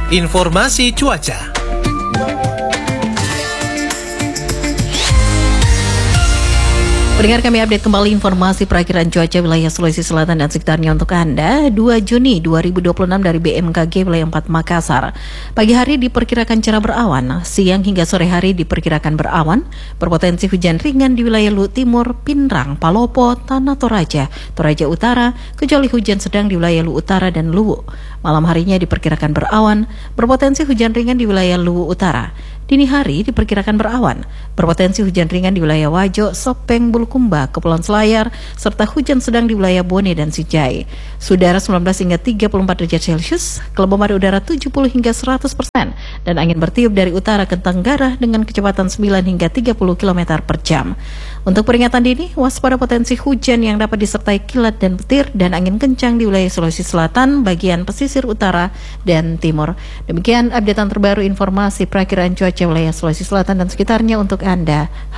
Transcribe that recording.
Informasi cuaca. Pendengar, kami update kembali informasi perakiraan cuaca wilayah Sulawesi Selatan dan sekitarnya untuk Anda 2 Juni 2026 dari BMKG wilayah 4 Makassar. Pagi hari diperkirakan cerah berawan, siang hingga sore hari diperkirakan berawan, berpotensi hujan ringan di wilayah Luwu Timur, Pinrang, Palopo, Tanah Toraja, Toraja Utara, kecuali hujan sedang di wilayah Luwu Utara dan Luwu. Malam harinya diperkirakan berawan, berpotensi hujan ringan di wilayah Luwu Utara. Dini hari diperkirakan berawan, berpotensi hujan ringan di wilayah Wajo, Sopeng, Bulukumba, Kepulauan Selayar, serta hujan sedang di wilayah Bone dan Sijai. Suhu udara 19 hingga 34 derajat Celcius, kelembaban udara 70 hingga 100%, dan angin bertiup dari utara ke tenggara dengan kecepatan 9 hingga 30 km per jam. Untuk peringatan dini, waspada potensi hujan yang dapat disertai kilat dan petir dan angin kencang di wilayah Sulawesi Selatan, bagian pesisir utara dan timur. Demikian updatean terbaru informasi perakiraan cuaca wilayah Sulawesi Selatan dan sekitarnya untuk Anda